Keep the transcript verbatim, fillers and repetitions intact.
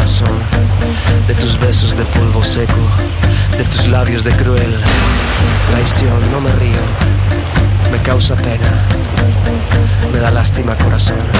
corazón, de tus besos de polvo seco, de tus labios de cruel traición. No me río, me causa pena, me da lástima corazón.